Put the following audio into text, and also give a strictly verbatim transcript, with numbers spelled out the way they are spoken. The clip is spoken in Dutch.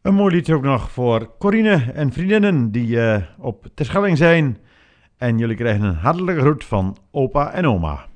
Een mooi liedje ook nog voor Corine en vriendinnen die uh, op Terschelling zijn. En jullie krijgen een hartelijke groet van opa en oma.